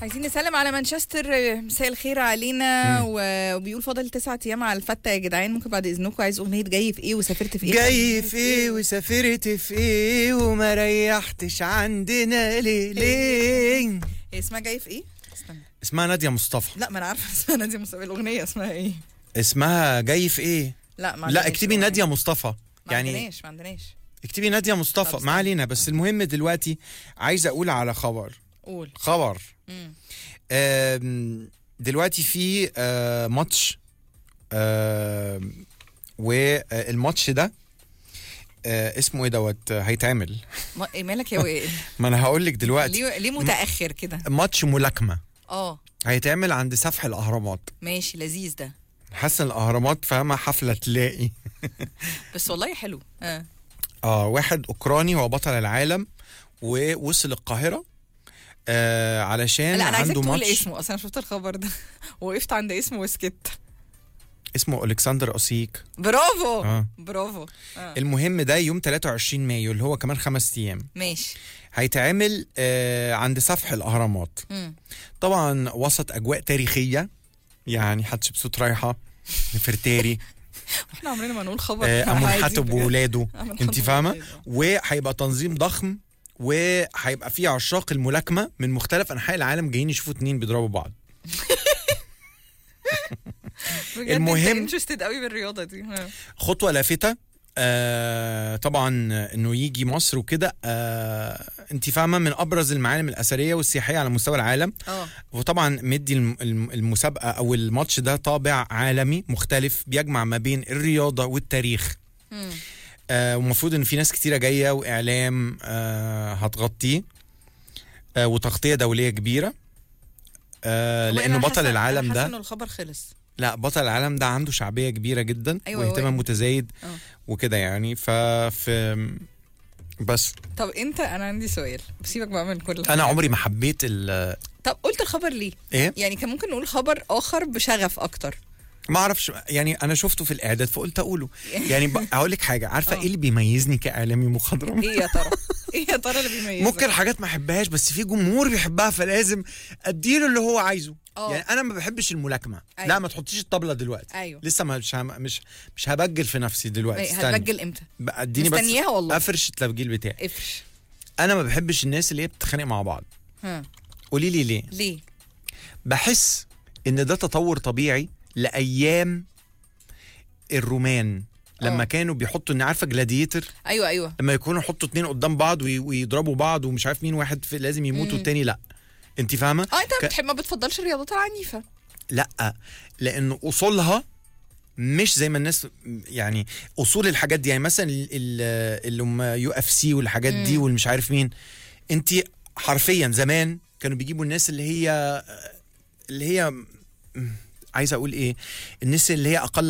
عايزين نسلم على مانشستر، مساء الخير علينا. وبيقول فاضل 9 ايام على الفتة يا جدعان، ممكن بعد اذنكم عايز اغنية جاي في ايه وسافرت في ايه. جاي في ايه وسافرت في ايه وما ريحتش عندنا ليه اسمها جاي في ايه؟ استنى، اسمها نادية مصطفى. لا ما انا عارفه اسمها نادية مصطفى، الاغنية اسمها ايه؟ اسمها جاي في ايه. لا اكتبي نادية مصطفى، يعني ما عندناش اكتبي نادية مصطفى، ما علينا. بس المهم دلوقتي عايز اقول على قول خبر. دلوقتي في ماتش، والماتش ده اسمه ايه دوت هيتعمل. مالك يا وائل؟ ما انا هقول لك دلوقتي. ليه متاخر كده؟ ماتش ملاكمه هيتعمل عند سفح الاهرامات. ماشي، لذيذ ده. حسن الاهرامات فاهمه، حفله تلاقي. بس والله حلو. واحد اوكراني هو بطل العالم ووصل القاهره علشان لا انا عايزك تقول ماتش. اسمه، اصلا شفت الخبر ده وقفت عند اسمه وسكت. اسمه الكسندر اوسيك. برافو برافو. المهم ده يوم 23 مايو اللي هو كمان 5 ايام. ماشي. هيتعمل عند سفح الاهرامات. طبعا وسط اجواء تاريخيه، يعني حتشبسوت رايحه نفرتاري. احنا عمرنا ما نقول خبر امنحتب وولاده، انت فاهمه. وهيبقى تنظيم ضخم، وهيبقى فيه عشاق الملاكمه من مختلف انحاء العالم جايين يشوفوا 2 بيضربوا بعض. المهم انترستد قوي بالرياضه دي. خطوه لافته طبعا انه يجي مصر وكده. انت فاهمه، من ابرز المعالم الاثريه والسياحيه على مستوى العالم. وطبعا مدي المسابقه او الماتش ده طابع عالمي مختلف بيجمع ما بين الرياضه والتاريخ. ومفروض ان في ناس كتيره جايه واعلام هتغطيه، وتغطيه دوليه كبيره. لانه بطل العالم ده، انه الخبر خلص. لا، بطل العالم ده عنده شعبيه كبيره جدا. أيوة، واهتمام متزايد وكده يعني. بس طب انا عندي سؤال، بسيبك بقى من كل انا عمري ما حبيت طب قلت الخبر ليه؟ ايه يعني كان ممكن نقول خبر اخر بشغف اكتر. ما اعرفش، يعني انا شفته في الاعداد فقلت اقوله. يعني هقول لك حاجه، عارفه ايه اللي بيميزني كاعلامي مخضرم؟ ايه يا ترى اللي بيميزني؟ ممكن حاجات ما احبهاش بس في جمهور بيحبها، فلازم اديله اللي هو عايزه. يعني انا ما بحبش الملاكمه. أيوة. لا ما تحطيش الطبله دلوقتي. أيوة. لسه مش هبجل في نفسي دلوقتي. هتبجل امتى؟ اديني بس والله. افرش التبجيل بتاعي. افرش. انا ما بحبش الناس اللي هي بتتخانق مع بعض. قولي لي ليه؟ بحس ان ده تطور طبيعي لايام الرومان لما كانوا بيحطوا، ان عارفه جلاديتر. ايوه لما يكونوا يحطوا 2 قدام بعض ويضربوا بعض ومش عارف مين واحد لازم يموت والتاني لا. انت فاهمه؟ انت ما بتفضلش الرياضات العنيفه. لا، لان اصولها مش زي ما الناس، يعني اصول الحاجات دي، يعني مثلا اللي هم UFC والحاجات دي والمش عارف مين. انت حرفيا زمان كانوا بيجيبوا الناس اللي هي عايزه اقول ايه، الناس اللي هي اقل